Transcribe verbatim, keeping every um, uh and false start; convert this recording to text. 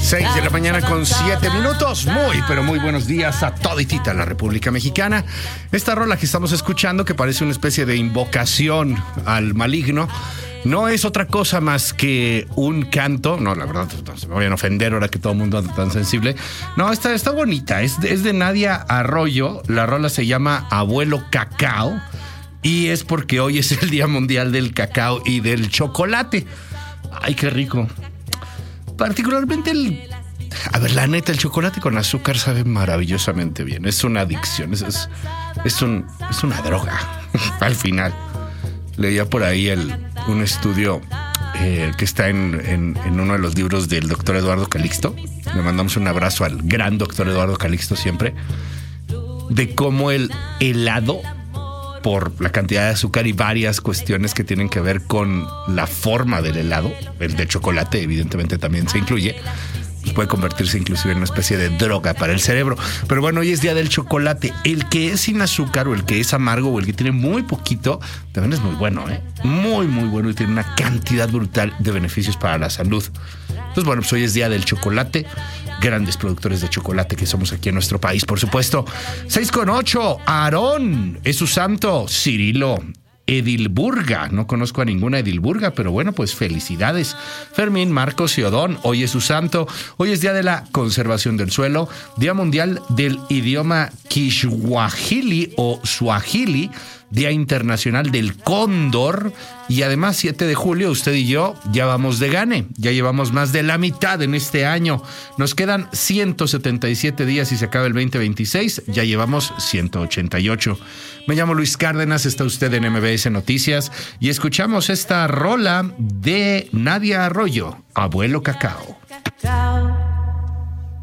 seis de la mañana con siete minutos. Muy, pero muy buenos días a toditita la República Mexicana. Esta rola que estamos escuchando, que parece una especie de invocación al maligno, no es otra cosa más que un canto. No, la verdad, no se me vayan a ofender ahora que todo el mundo anda tan sensible. No, está, está bonita. Es de, es de Nadia Arroyo. La rola se llama Abuelo Cacao. Y es porque hoy es el Día Mundial del Cacao y del Chocolate. Ay, qué rico. Particularmente el... A ver, la neta, el chocolate con azúcar sabe maravillosamente bien. Es una adicción, es, es, es, un, es una droga, al final. Leía por ahí el, un estudio eh, que está en, en, en uno de los libros del doctor Eduardo Calixto. Le mandamos un abrazo al gran doctor Eduardo Calixto siempre. De cómo el helado, por la cantidad de azúcar y varias cuestiones que tienen que ver con la forma del helado, el de chocolate evidentemente también se incluye, pues puede convertirse inclusive en una especie de droga para el cerebro. Pero bueno, hoy es día del chocolate. El que es sin azúcar o el que es amargo o el que tiene muy poquito también es muy bueno, ¿eh? Muy, muy bueno y tiene una cantidad brutal de beneficios para la salud. Entonces, bueno, pues hoy es día del chocolate. Grandes productores de chocolate que somos aquí en nuestro país, por supuesto. seis con ocho, Aarón es su santo. Cirilo, Edilburga, no conozco a ninguna Edilburga, pero bueno, pues felicidades. Fermín, Marcos y Odón, hoy es su santo. Hoy es día de la conservación del suelo, Día Mundial del Idioma Kiswahili o Swahili, Día Internacional del Cóndor y además siete de julio, usted y yo ya vamos de gane, ya llevamos más de la mitad en este año. Nos quedan ciento setenta y siete días y se acaba el veinte veintiséis, ya llevamos ciento ochenta y ocho. Me llamo Luis Cárdenas, está usted en M B S Noticias y escuchamos esta rola de Nadia Arroyo, Abuelo Cacao.